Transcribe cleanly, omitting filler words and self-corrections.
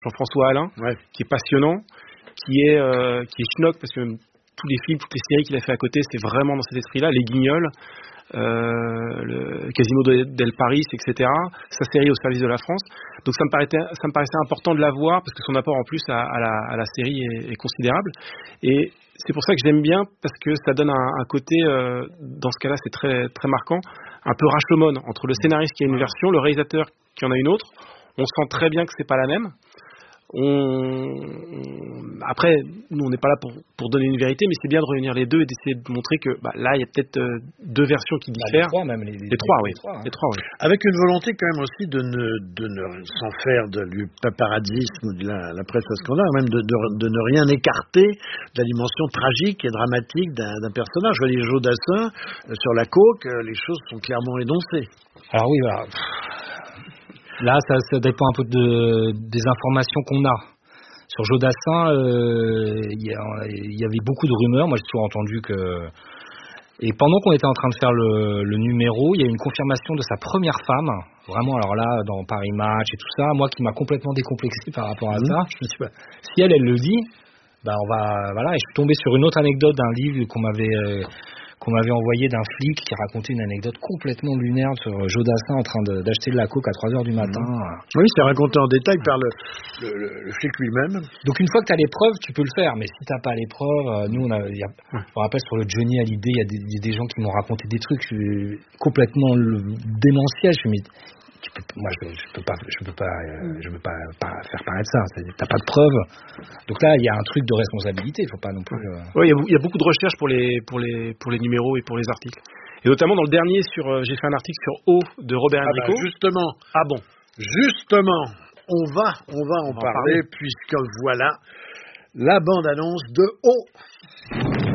Jean-François Alain, qui est passionnant, qui est schnock, parce que tous les films, toutes les séries qu'il a fait à côté, c'est vraiment dans cet esprit-là. Les Guignols, le Casino del Paris, etc. Sa série Au service de la France. Donc ça me paraissait important de la voir, parce que son apport en plus à la série est considérable. Et c'est pour ça que j'aime bien, parce que ça donne un côté, dans ce cas-là, c'est très, très marquant, un peu Rashomon, entre le scénariste qui a une version, le réalisateur qui en a une autre. On sent très bien que c'est pas la même. Après, nous on n'est pas là pour donner une vérité, mais c'est bien de réunir les deux et d'essayer de montrer que là il y a peut-être deux versions qui diffèrent. Les trois même. Les trois, oui. Avec une volonté quand même aussi de ne sans faire du paparazisme ou de la presse à scandale, même de ne rien écarter de la dimension tragique et dramatique d'un personnage. Je voyais Jodassin sur la coke, les choses sont clairement énoncées. Alors oui, voilà. Là, ça dépend un peu des informations qu'on a. Sur Jodassin, il y avait beaucoup de rumeurs. Moi, j'ai toujours entendu que... Et pendant qu'on était en train de faire le numéro, il y a eu une confirmation de sa première femme. Vraiment, alors là, dans Paris Match et tout ça, moi qui m'a complètement décomplexé par rapport à ça, je me suis dit, si elle le dit, voilà. Et je suis tombé sur une autre anecdote d'un livre qu'on m'avait envoyé d'un flic qui racontait une anecdote complètement lunaire sur Jodassin en train d'acheter de la coke à 3h du matin. Oui, c'est raconté en détail par le flic lui-même. Donc une fois que tu as les preuves, tu peux le faire, mais si tu n'as pas les preuves, nous je me rappelle sur le Johnny Hallyday, il y a des gens qui m'ont raconté des trucs complètement démentiels. Je me dis, je peux pas faire paraître ça. T'as pas de preuves. Donc là, il y a un truc de responsabilité. Il faut pas non plus. Oui, il y a beaucoup de recherches pour les numéros et pour les articles. Et notamment dans le dernier j'ai fait un article sur O de Robert Enrico. Justement. Ah bon. Justement, on va en parler puisque voilà la bande-annonce de O.